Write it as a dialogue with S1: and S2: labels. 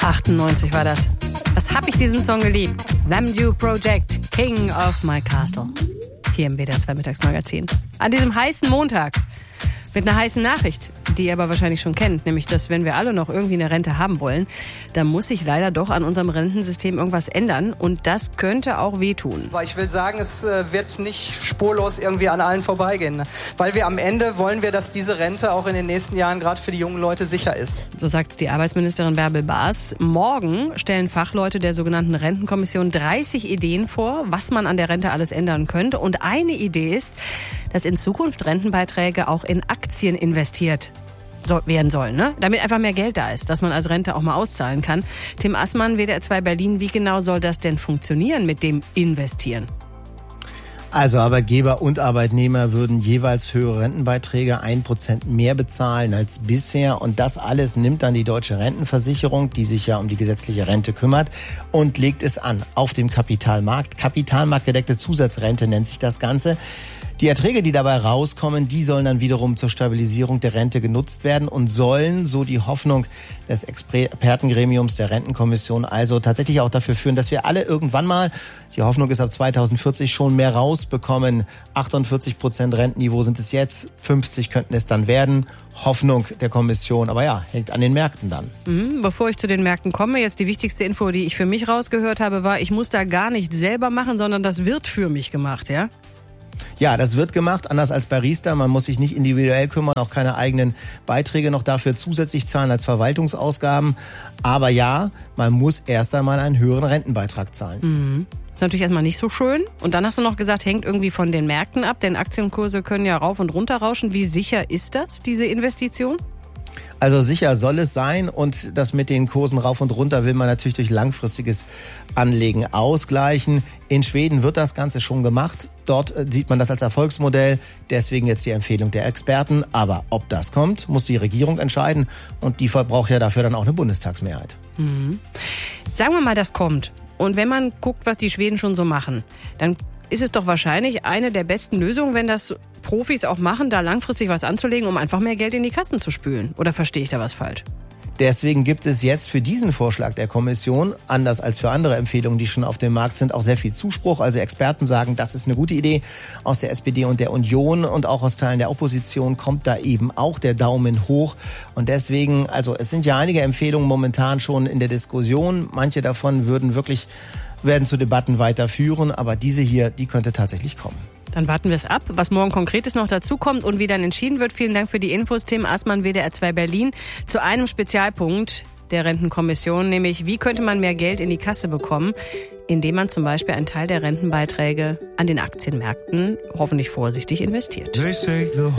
S1: 98 war das. Was hab ich diesen Song geliebt? Thamdew Project, King of My Castle. Hier im WDR 2 Mittagsmagazin. An diesem heißen Montag. Mit einer heißen Nachricht, die ihr aber wahrscheinlich schon kennt, nämlich, dass wenn wir alle noch irgendwie eine Rente haben wollen, dann muss sich leider doch an unserem Rentensystem irgendwas ändern und das könnte auch wehtun.
S2: Aber ich will sagen, es wird nicht spurlos irgendwie an allen vorbeigehen, weil wir am Ende wollen wir, dass diese Rente auch in den nächsten Jahren gerade für die jungen Leute sicher ist.
S1: So sagt die Arbeitsministerin Bärbel Baas. Morgen stellen Fachleute der sogenannten Rentenkommission 30 Ideen vor, was man an der Rente alles ändern könnte. Und eine Idee ist, dass in Zukunft Rentenbeiträge auch in Aktien investiert werden sollen, ne? Damit einfach mehr Geld da ist, dass man als Rente auch mal auszahlen kann. Tim Assmann, WDR 2 Berlin, wie genau soll das denn funktionieren mit dem Investieren?
S3: Also Arbeitgeber und Arbeitnehmer würden jeweils höhere Rentenbeiträge, 1% mehr bezahlen als bisher. Und das alles nimmt dann die Deutsche Rentenversicherung, die sich ja um die gesetzliche Rente kümmert, und legt es an auf dem Kapitalmarkt. Kapitalmarktgedeckte Zusatzrente nennt sich das Ganze. Die Erträge, die dabei rauskommen, die sollen dann wiederum zur Stabilisierung der Rente genutzt werden und sollen, so die Hoffnung des Expertengremiums der Rentenkommission, also tatsächlich auch dafür führen, dass wir alle irgendwann mal, die Hoffnung ist ab 2040, schon mehr rausbekommen. 48% Rentenniveau sind es jetzt, 50 könnten es dann werden. Hoffnung der Kommission, aber ja, hängt an den Märkten dann.
S1: Bevor ich zu den Märkten komme, jetzt die wichtigste Info, die ich für mich rausgehört habe, war, ich muss da gar nicht selber machen, sondern das wird für mich gemacht, ja?
S3: Ja, das wird gemacht, anders als bei Riester. Man muss sich nicht individuell kümmern, auch keine eigenen Beiträge noch dafür zusätzlich zahlen als Verwaltungsausgaben. Aber ja, man muss erst einmal einen höheren Rentenbeitrag zahlen.
S1: Ist natürlich erstmal nicht so schön. Und dann hast du noch gesagt, hängt irgendwie von den Märkten ab, denn Aktienkurse können ja rauf und runter rauschen. Wie sicher ist das, diese Investition?
S3: Also sicher soll es sein, und das mit den Kursen rauf und runter will man natürlich durch langfristiges Anlegen ausgleichen. In Schweden wird das Ganze schon gemacht. Dort sieht man das als Erfolgsmodell. Deswegen jetzt die Empfehlung der Experten. Aber ob das kommt, muss die Regierung entscheiden. Und die braucht ja dafür dann auch eine Bundestagsmehrheit.
S1: Sagen wir mal, das kommt. Und wenn man guckt, was die Schweden schon so machen, dann ist es doch wahrscheinlich eine der besten Lösungen, wenn das Profis auch machen, da langfristig was anzulegen, um einfach mehr Geld in die Kassen zu spülen. Oder verstehe ich da was falsch?
S3: Deswegen gibt es jetzt für diesen Vorschlag der Kommission, anders als für andere Empfehlungen, die schon auf dem Markt sind, auch sehr viel Zuspruch. Also Experten sagen, das ist eine gute Idee. Aus der SPD und der Union und auch aus Teilen der Opposition kommt da eben auch der Daumen hoch. Und deswegen, also es sind ja einige Empfehlungen momentan schon in der Diskussion. Manche davon werden zu Debatten weiterführen, aber diese hier, die könnte tatsächlich kommen.
S1: Dann warten wir es ab, was morgen Konkretes noch dazukommt und wie dann entschieden wird. Vielen Dank für die Infos, Tim Assmann, WDR 2 Berlin. Zu einem Spezialpunkt der Rentenkommission, nämlich wie könnte man mehr Geld in die Kasse bekommen, indem man zum Beispiel einen Teil der Rentenbeiträge an den Aktienmärkten hoffentlich vorsichtig investiert.